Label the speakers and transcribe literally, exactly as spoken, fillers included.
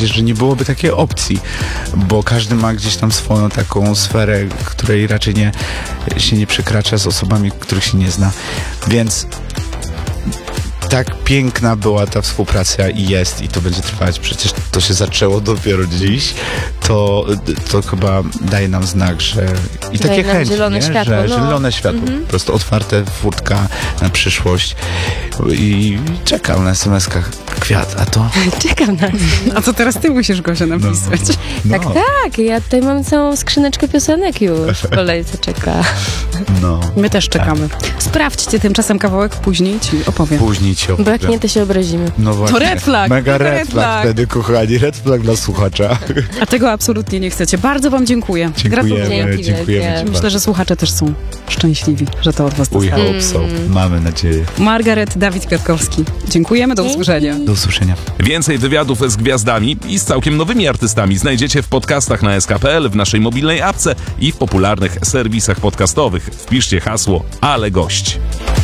Speaker 1: powiedzieć, że nie byłoby takiej opcji, bo każdy ma gdzieś tam swoją taką sferę, której raczej nie, się nie przekracza z osobami, których się nie zna. Więc tak piękna była ta współpraca i jest, i to będzie trwać. Przecież to się zaczęło dopiero dziś. To, to chyba daje nam znak, że i
Speaker 2: Daje
Speaker 1: takie
Speaker 2: nam
Speaker 1: chęci,
Speaker 2: zielone
Speaker 1: nie?
Speaker 2: światło,
Speaker 1: że
Speaker 2: no.
Speaker 1: zielone światło,
Speaker 2: Mhm.
Speaker 1: po prostu otwarte furtka na przyszłość i czekam na es em eskach kwiat, a to...
Speaker 2: Czekam na
Speaker 3: A co teraz ty musisz, Gosia, napisać?
Speaker 1: No,
Speaker 2: Tak, tak, ja tutaj mam całą skrzyneczkę piosenek już w kolejce czeka.
Speaker 1: no.
Speaker 3: My też czekamy. Sprawdźcie tymczasem kawałek, później ci opowiem.
Speaker 1: Później ci opowiem.
Speaker 2: Bo jak nie, to się obrazimy.
Speaker 1: No właśnie.
Speaker 3: red flag,
Speaker 1: Mega
Speaker 3: to
Speaker 1: red,
Speaker 3: red
Speaker 1: flag
Speaker 3: flag.
Speaker 1: wtedy, kochani. Red flag dla słuchacza.
Speaker 3: A tego absolutnie nie chcecie. Bardzo wam dziękuję. Gratuluję.
Speaker 1: Dziękujemy,
Speaker 2: Dzięki
Speaker 1: dziękujemy
Speaker 2: wielkie.
Speaker 1: ci
Speaker 3: Myślę, że słuchacze też są szczęśliwi, że to od was
Speaker 1: We
Speaker 3: dostało.
Speaker 1: hope so. Mamy nadzieję.
Speaker 3: Margaret, Dawid Kwiatkowski. Dziękujemy, do
Speaker 2: Dzięki.
Speaker 3: usłyszenia.
Speaker 1: Do usłyszenia.
Speaker 4: Więcej wywiadów z gwiazdami i z całkiem nowymi artystami znajdziecie w podcastach na es ka kropka pe el, w naszej mobilnej apce i w popularnych serwisach podcastowych. Wpiszcie hasło Ale Gość.